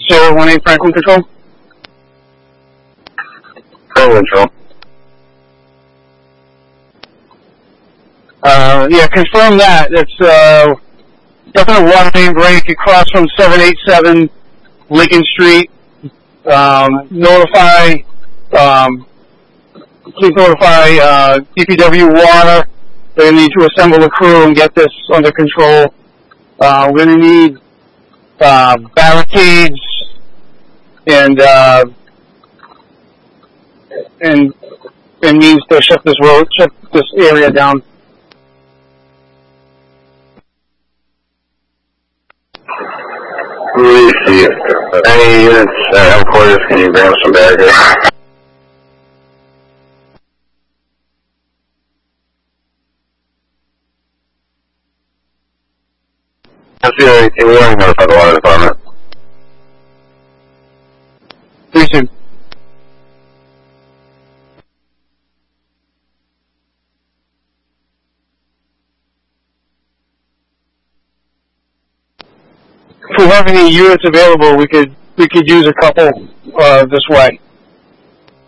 018 Franklin Control. Franklin Control. Yeah, confirm that. It's definitely a water main break across from 787 Lincoln Street. Please notify DPW Water. They're going to need to assemble a crew and get this under control. We're going to need barricades and means to shut this area down. We see any units at headquarters. Can you grab some barricades? We already notified the water department. Please do. If we have any units available, we could use a couple this way.